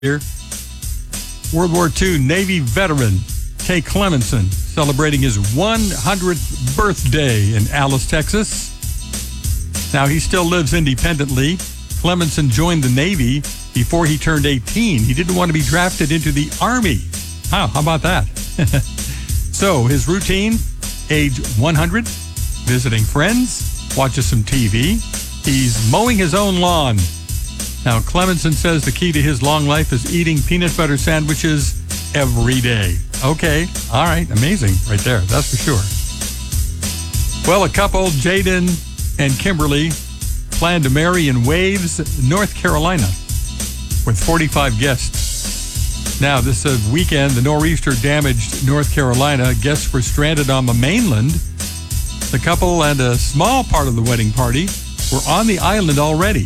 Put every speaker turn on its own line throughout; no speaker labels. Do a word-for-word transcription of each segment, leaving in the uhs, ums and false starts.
here. World War Two Navy veteran Kay Clemenson celebrating his one hundredth birthday in Alice, Texas. Now, he still lives independently. Clemenson joined the Navy before he turned eighteen. He didn't want to be drafted into the Army. Wow, how about that? So, his routine, age one hundred, visiting friends, watches some T V. He's mowing his own lawn. Now, Clemenson says the key to his long life is eating peanut butter sandwiches every day. Okay, all right, amazing right there, that's for sure. Well, a couple, Jaden and Kimberly, plan to marry in Waves, North Carolina, with forty-five guests. Now, this uh, weekend, the nor'easter damaged North Carolina. Guests were stranded on the mainland. The couple and a small part of the wedding party were on the island already.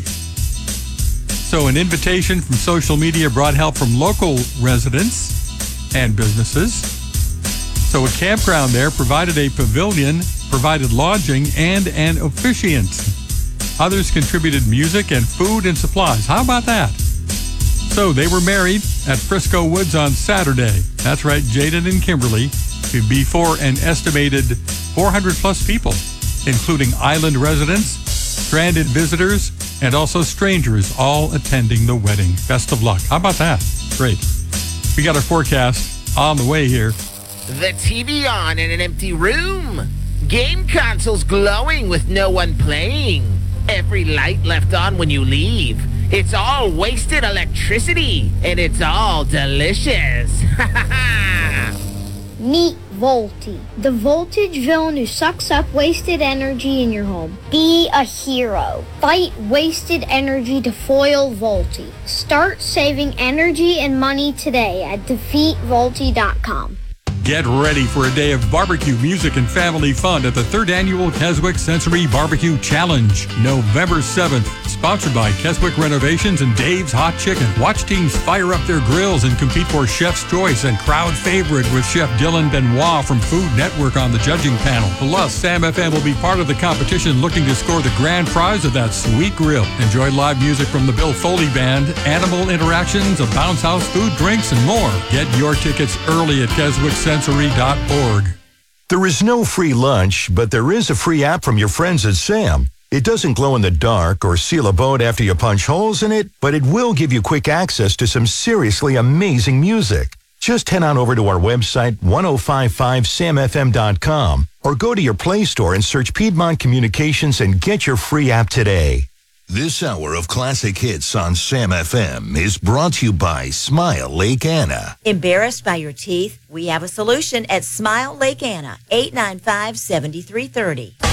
So an invitation from social media brought help from local residents and businesses. So a campground there provided a pavilion, provided lodging, and an officiant. Others contributed music and food and supplies. How about that? So they were married at Frisco Woods on Saturday. That's right, Jaden and Kimberly, before an estimated four hundred plus people, including island residents, stranded visitors, and also strangers, all attending the wedding. Best of luck. How about that? Great. We got our forecast on the way here.
The T V on in an empty room. Game consoles glowing with no one playing. Every light left on when you leave. It's all wasted electricity, and it's all delicious. Ha ha ha!
Meet Volty, the voltage villain who sucks up wasted energy in your home. Be a hero. Fight wasted energy to foil Volty. Start saving energy and money today at defeat volty dot com.
Get ready for a day of barbecue, music, and family fun at the third annual Keswick Sensory Barbecue Challenge, November seventh. Sponsored by Keswick Renovations and Dave's Hot Chicken. Watch teams fire up their grills and compete for Chef's Choice and Crowd Favorite with Chef Dylan Benoit from Food Network on the judging panel. Plus, Sam F M will be part of the competition looking to score the grand prize of that sweet grill. Enjoy live music from the Bill Foley Band, animal interactions, a bounce house, food, drinks, and more. Get your tickets early at keswick sensory dot org.
There is no free lunch, but there is a free app from your friends at Sam. It doesn't glow in the dark or seal a boat after you punch holes in it, but it will give you quick access to some seriously amazing music. Just head on over to our website, ten fifty-five sam f m dot com, or go to your Play Store and search Piedmont Communications and get your free app today.
This hour of classic hits on Sam F M is brought to you by Smile Lake Anna.
Embarrassed by your teeth? We have a solution at Smile Lake Anna, eight nine five, seven three three zero.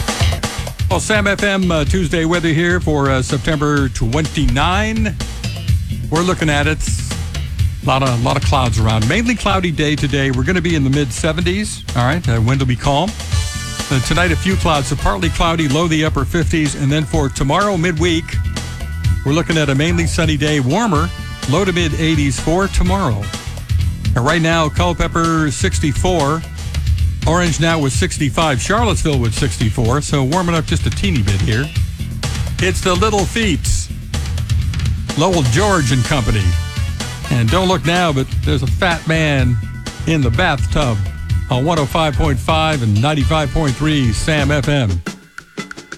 Well, Sam F M uh, Tuesday weather here for uh, September twenty-ninth. We're looking at it. A lot of, lot of clouds around. Mainly cloudy day today. We're going to be in the mid seventies. All right, uh, wind will be calm. Uh, tonight, a few clouds, so partly cloudy, low the upper fifties. And then for tomorrow, midweek, we're looking at a mainly sunny day, warmer, low to mid eighties for tomorrow. And right now, Culpeper sixty-four. Orange now with sixty-five. Charlottesville with sixty-four, so warming up just a teeny bit here. It's the Little Feats, Lowell George and Company. And don't look now, but there's a fat man in the bathtub on one oh five point five and ninety-five point three Sam F M.